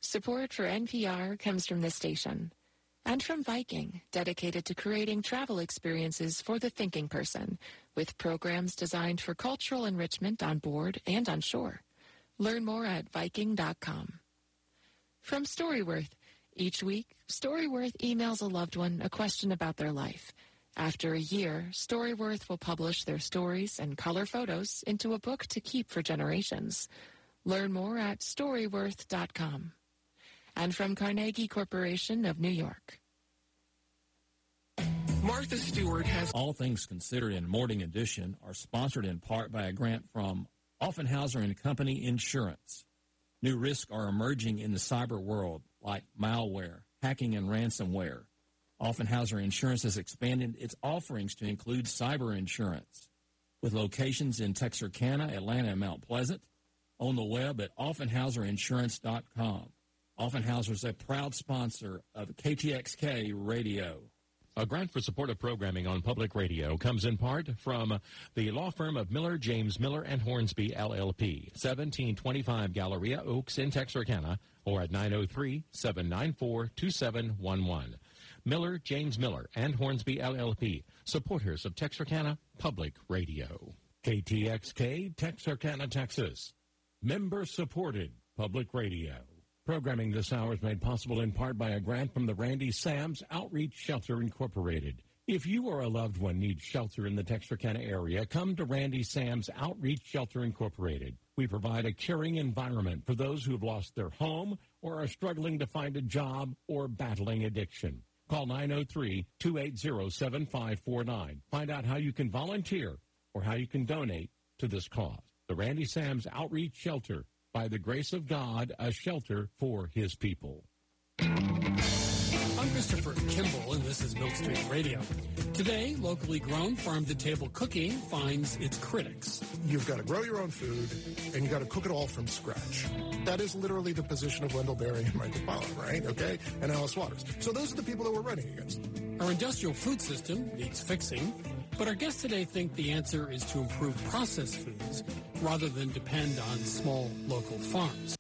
Support for NPR comes from this station and from Viking, dedicated to creating travel experiences for the thinking person, with programs designed for cultural enrichment on board and on shore. Learn more at Viking.com. From Storyworth, each week, Storyworth emails a loved one a question about their life. After a year, Storyworth will publish their stories and color photos into a book to keep for generations. Learn more at Storyworth.com. And from Carnegie Corporation of New York. Martha Stewart has... All Things Considered in Morning Edition are sponsored in part by a grant from Offenhauser and Company Insurance. New risks are emerging in the cyber world, like malware, hacking, and ransomware. Offenhauser Insurance has expanded its offerings to include cyber insurance. With locations in Texarkana, Atlanta, and Mount Pleasant, on the web at offenhauserinsurance.com. Offenhauser is a proud sponsor of KTXK Radio. A grant for supportive programming on public radio comes in part from the law firm of Miller, James Miller, and Hornsby, LLP, 1725 Galleria Oaks in Texarkana, or at 903-794-2711. Miller, James Miller, and Hornsby, LLP, supporters of Texarkana Public Radio. KTXK, Texarkana, Texas. Member-supported public radio. Programming this hour is made possible in part by a grant from the Randy Sams Outreach Shelter Incorporated. If you or a loved one needs shelter in the Texarkana area, come to Randy Sams Outreach Shelter Incorporated. We provide a caring environment for those who have lost their home or are struggling to find a job or battling addiction. Call 903-280-7549. Find out how you can volunteer or how you can donate to this cause. The Randy Sams Outreach Shelter, by the grace of God, a shelter for his people. I'm Christopher Kimball, and this is Milk Street Radio. Today, locally grown, farm-to-table cooking finds its critics. You've got to grow your own food, and you've got to cook it all from scratch. That is literally the position of Wendell Berry and Michael Pollan, right? Okay? And Alice Waters. So those are the people that we're running against. Our industrial food system needs fixing, but our guests today think the answer is to improve processed foods rather than depend on small local farms.